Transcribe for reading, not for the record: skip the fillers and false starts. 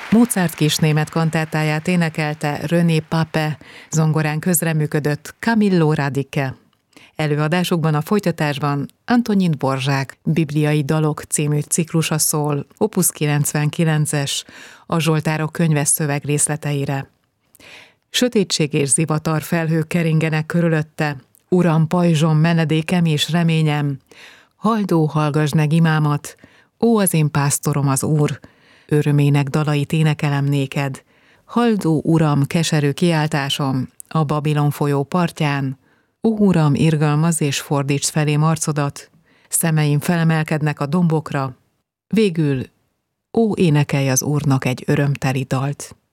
Mozart kisnémet kantátáját énekelte René Pape, zongorán közreműködött Camillo Radice. Előadásukban a folytatásban Antonin Dvořák Bibliai dalok című ciklusa szól, Opus 99-es, a Zsoltárok könyve szövegrészleteire. Sötétség és zivatar felhők keringenek körülötte, Uram, pajzsom, menedékem és reményem, haldó, hallgasd meg imámat, ó, az én pásztorom az Úr, örömének dalait énekelem néked, haldó, Uram, keserű kiáltásom, a Babilon folyó partján, ó, Uram, irgalmazz és fordíts felém arcodat, szemeim felemelkednek a dombokra, végül, ó, énekelj az Úrnak egy örömteli dalt.